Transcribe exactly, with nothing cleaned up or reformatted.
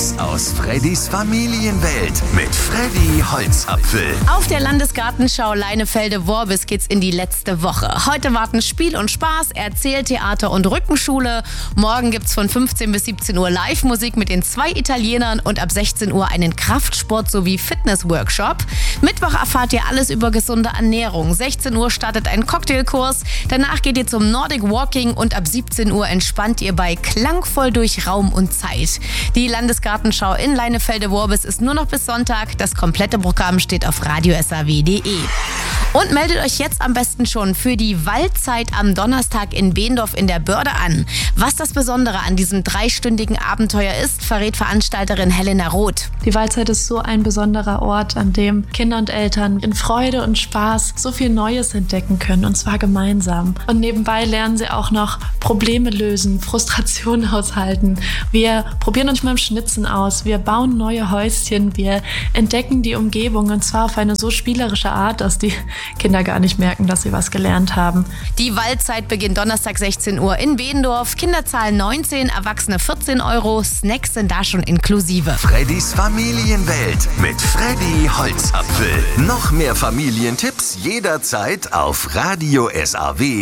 Tipps aus Freddys Familienwelt mit Freddy Holzapfel. Auf der Landesgartenschau Leinefelde-Worbis geht's in die letzte Woche. Heute warten Spiel und Spaß, Erzähltheater und Rückenschule. Morgen gibt's von fünfzehn bis siebzehn Uhr Live-Musik mit den zwei Italienern und ab sechzehn Uhr einen Kraftsport- sowie Fitness-Workshop. Mittwoch erfahrt ihr alles über gesunde Ernährung. sechzehn Uhr startet ein Cocktailkurs. Danach geht ihr zum Nordic Walking und ab siebzehn Uhr entspannt ihr bei Klangvoll durch Raum und Zeit. Die Landesgartenschau in Leinefelde-Worbis ist nur noch bis Sonntag. Das komplette Programm steht auf radio s a w punkt de. Und meldet euch jetzt am besten schon für die Waldzeit am Donnerstag in Behendorf in der Börde an. Was das Besondere an diesem dreistündigen Abenteuer ist, verrät Veranstalterin Helena Roth. Die Waldzeit ist so ein besonderer Ort, an dem Kinder und Eltern in Freude und Spaß so viel Neues entdecken können, und zwar gemeinsam. Und nebenbei lernen sie auch noch Probleme lösen, Frustration aushalten. Wir probieren uns mal im Schnitzen aus, wir bauen neue Häuschen, wir entdecken die Umgebung, und zwar auf eine so spielerische Art, dass die Kinder gar nicht merken, dass sie was gelernt haben. Die Waldzeit beginnt Donnerstag sechzehn Uhr in Behendorf. Kinder zahlen neunzehn, Erwachsene vierzehn Euro. Snacks sind da schon inklusive. Freddys Familienwelt mit Freddy Holzapfel. Noch mehr Familientipps jederzeit auf radio s a w